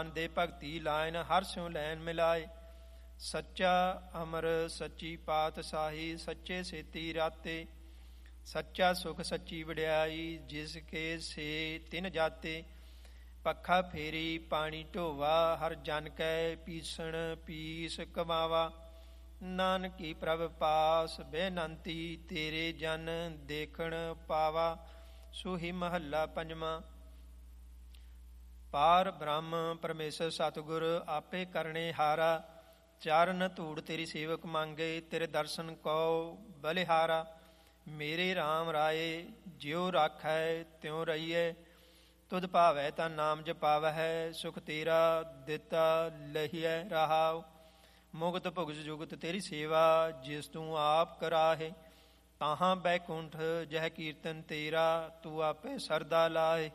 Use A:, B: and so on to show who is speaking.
A: ਦੇ ਭਗਤੀ ਲਾਇਨ ਹਰ ਸਿਉ ਲੈਨ ਮਿਲਾਏ। ਸੱਚਾ ਅਮਰ ਸੱਚੀ ਪਾਤਸ਼ਾਹੀ ਸੱਚੇ ਸੇਤੀ ਰਾਤੇ। ਸੱਚਾ ਸੁਖ ਸੱਚੀ ਵਡਿਆਈ ਜਿਸ ਕੇ ਸੇ ਤਿਨ ਜਾਤੇ। ਪੱਖਾ ਫੇਰੀ ਪਾਣੀ ਢੋਵਾ ਹਰ ਜਨ ਕੈ ਪੀਸਣ ਪੀਸ ਕਮਾਵਾ। ਨਾਨਕੀ ਪ੍ਰਭ ਪਾਸ ਬੇਨੰਤੀ ਤੇਰੇ ਜਨ ਦੇਖਣ ਪਾਵਾ। ਸੋਹੀ ਮਹੱਲਾ ਪੰਜਵਾਂ। ਪਾਰ ਬ੍ਰਹਮ ਪਰਮੇਸ਼ਰ ਸਤਿਗੁਰ ਆਪੇ ਕਰਨੇ ਹਾਰਾ। ਚਾਰਨ ਧੂੜ ਤੇਰੀ ਸੇਵਕ ਮੰਗੇ ਤੇਰੇ ਦਰਸ਼ਨ ਕਉ ਬਲਿਹਾਰਾ। ਮੇਰੇ ਰਾਮ ਰਾਏ ਜਿਉ ਰਾਖੈ ਤਿਉ ਰਹੀਐ। ਤੁਧ ਭਾਵੈ ਤਾਂ ਨਾਮ ਜਪਾਵਹਿ ਸੁਖ ਤੇਰਾ ਦਿੱਤਾ ਲਹੀਐ ਰਹਾਉ। ਮੁਕਤ ਭੁਗਤ ਜੁਗਤ ਤੇਰੀ ਸੇਵਾ ਜਿਸ ਤੂੰ ਆਪ ਕਰਾਹੇ। ਤਾਹਾਂ ਬੈਕੁੰਠ ਜਹ ਕੀਰਤਨ ਤੇਰਾ ਤੂੰ ਆਪੇ ਸਰਦਾ ਲਾਹੇ।